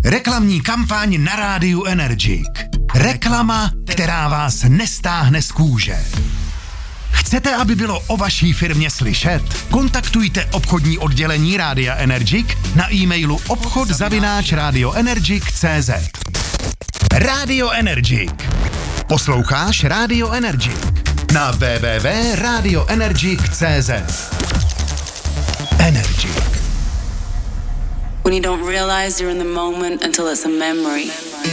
Reklamní kampaň na rádiu Energik. Reklama, která vás nestáhne z kůže. Chcete, aby bylo o vaší firmě slyšet? Kontaktujte obchodní oddělení Rádia Energik na e-mailu obchod@radioenergik.cz. Radio Energik. Posloucháš Radio Energik na www.radioenergik.cz. Energik. When you don't realize you're in the moment until it's a memory.